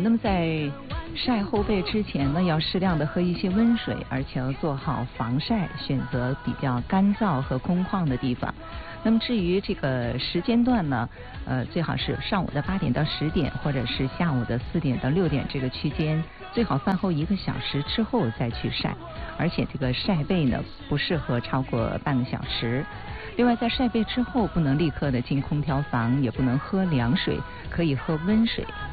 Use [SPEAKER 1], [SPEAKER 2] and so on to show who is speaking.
[SPEAKER 1] 那么在晒后背之前呢，要适量的喝一些温水，而且要做好防晒，选择比较干燥和空旷的地方。那么至于这个时间段呢，最好是上午的8点到10点，或者是下午的4点到6点这个区间，最好饭后1个小时之后再去晒，而且这个晒背呢不适合超过半个小时。另外，在晒背之后不能立刻的进空调房，也不能喝凉水，可以喝温水。